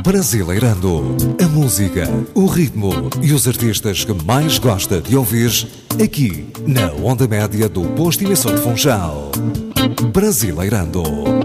Brasileirando. A música, o ritmo e os artistas que mais gosta de ouvir aqui na onda média do posto emissor de Funchal. Brasileirando.